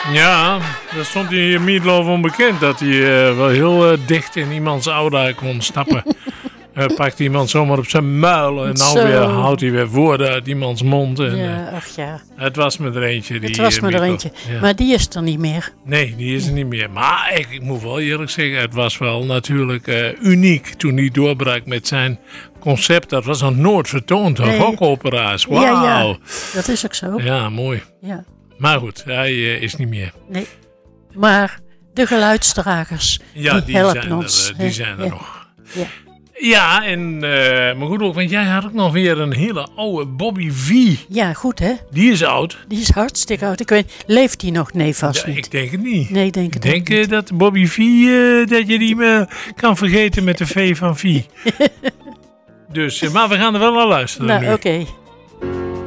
Ja, daar stond hij Meatloaf onbekend. Dat hij wel heel dicht in iemands aura kon stappen. Pakt iemand zomaar op zijn muil. En nou weer houdt hij weer woorden uit iemands mond. En, ja, ach ja. Het was me er eentje. Het was me er eentje. Ja. Maar die is er niet meer. Nee, die is er niet meer. Maar ik moet wel eerlijk zeggen, het was wel natuurlijk uniek toen hij doorbrak met zijn concept. Dat was nog nooit vertoond. Nee. Rockopera's. Wauw. Ja, dat is ook zo. Ja, mooi. Ja. Maar goed, hij is niet meer. Nee. Maar de geluidsdragers, die helpen ons. Die zijn er nog. Ja. Ja, en maar goed ook, want jij had ook nog weer een hele oude Bobby V. Ja, goed hè? Die is oud. Die is hartstikke oud. Ik weet, leeft die nog? Nee, vast niet. Ik denk het niet. Nee, denk het niet. Denk dat Bobby V, dat je die kan vergeten met de V van V. Dus, maar we gaan er wel naar luisteren. Nou, oké.